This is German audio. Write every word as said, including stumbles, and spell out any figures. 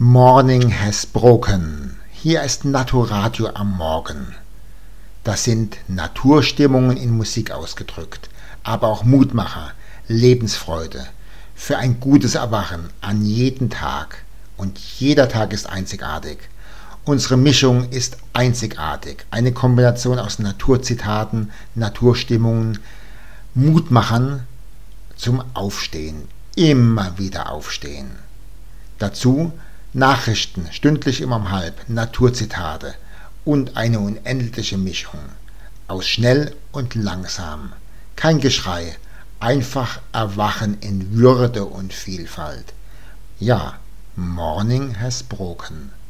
Morning has broken. Hier ist Naturadio am Morgen. Das sind Naturstimmungen in Musik ausgedrückt, aber auch Mutmacher, Lebensfreude, für ein gutes Erwachen an jeden Tag. Und jeder Tag ist einzigartig. Unsere Mischung ist einzigartig. Eine Kombination aus Naturzitaten, Naturstimmungen, Mutmachern zum Aufstehen. Immer wieder aufstehen. Dazu Nachrichten, stündlich immer um halb, Naturzitate und eine unendliche Mischung aus schnell und langsam. Kein Geschrei, einfach erwachen in Würde und Vielfalt. Ja, Morning has broken.